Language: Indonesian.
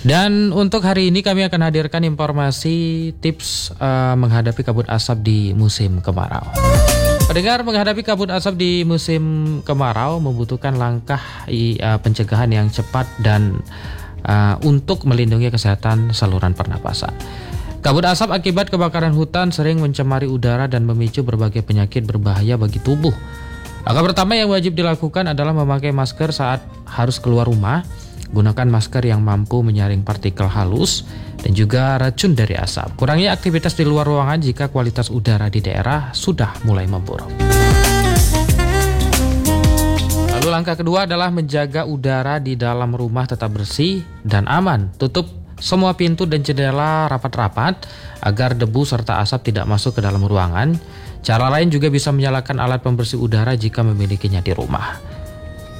Dan untuk hari ini kami akan hadirkan informasi tips menghadapi kabut asap di musim kemarau. Pendengar, menghadapi kabut asap di musim kemarau membutuhkan langkah pencegahan yang cepat dan untuk melindungi kesehatan saluran pernapasan. Kabut asap akibat kebakaran hutan sering mencemari udara dan memicu berbagai penyakit berbahaya bagi tubuh. Langkah pertama yang wajib dilakukan adalah memakai masker saat harus keluar rumah. Gunakan masker yang mampu menyaring partikel halus dan juga racun dari asap. Kurangi aktivitas di luar ruangan jika kualitas udara di daerah sudah mulai memburuk. Lalu langkah kedua adalah menjaga udara di dalam rumah tetap bersih dan aman. Tutup semua pintu dan jendela rapat-rapat agar debu serta asap tidak masuk ke dalam ruangan. Cara lain juga bisa menyalakan alat pembersih udara jika memilikinya di rumah.